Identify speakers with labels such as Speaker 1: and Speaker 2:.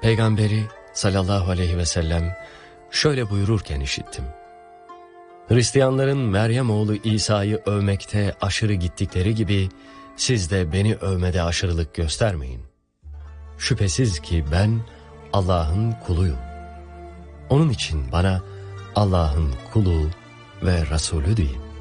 Speaker 1: Peygamberi sallallahu aleyhi ve sellem şöyle buyururken işittim. Hristiyanların Meryem oğlu İsa'yı övmekte aşırı gittikleri gibi siz de beni övmede aşırılık göstermeyin. Şüphesiz ki ben Allah'ın kuluyum. Onun için bana Allah'ın kulu ve Resulü deyin.